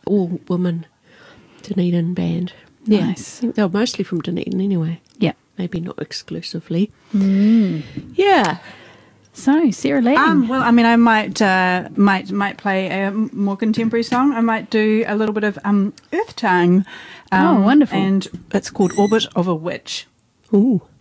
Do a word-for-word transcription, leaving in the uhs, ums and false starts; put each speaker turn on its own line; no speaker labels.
all women Dunedin band. Yeah,
Nice.
I think they're mostly from Dunedin anyway.
Yeah.
Maybe not exclusively.
Mm.
Yeah.
So, Sarah Lang.
Um, well, I mean, I might uh, might might play a more contemporary song. I might do a little bit of um, Earth Tongue. Um,
Oh, wonderful.
And it's called Orbit of a Witch.
Ooh.